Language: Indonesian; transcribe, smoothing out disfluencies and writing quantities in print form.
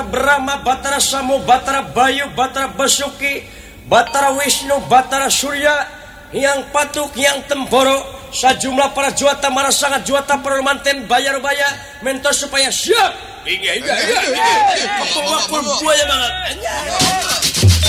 Brahma, Batara Samu, Batara Bayu, Batara Basuki, Batara Wisnu, Batara Surya, yang patuk, yang temporo, sejumlah para juata mana sangat juata permanten bayar-bayar mentor supaya siap. Iya. Buaya banget.